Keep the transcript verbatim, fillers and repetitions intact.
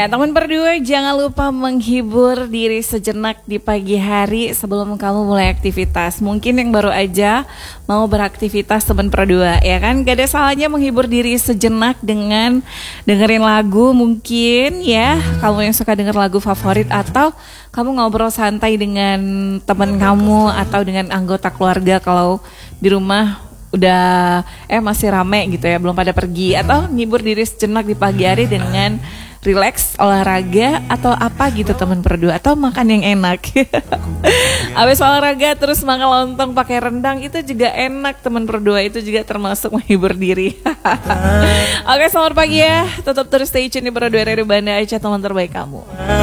teman berdua jangan lupa menghibur diri sejenak di pagi hari sebelum kamu mulai aktivitas. Mungkin yang baru aja mau beraktivitas teman berdua, ya kan? Gak ada salahnya menghibur diri sejenak dengan dengerin lagu mungkin ya. Kamu yang suka denger lagu favorit atau kamu ngobrol santai dengan teman kamu atau dengan anggota keluarga kalau di rumah udah eh masih rame gitu ya, belum pada pergi, atau ngibur diri sejenak di pagi hari dengan relax, olahraga atau apa gitu teman berdua, atau makan yang enak. Habis olahraga terus makan lontong pakai rendang itu juga enak teman berdua, itu juga termasuk menghibur diri. Oke, selamat pagi ya, tetap terus stay tune di Berdua Radio Banda Aceh, teman terbaik kamu.